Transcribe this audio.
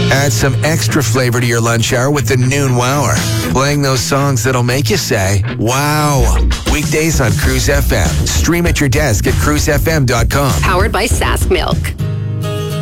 Add some extra flavor to your lunch hour with the Noon Wower. Playing those songs that'll make you say, wow. Weekdays on Cruise FM. Stream at your desk at cruisefm.com. Powered by Sask Milk.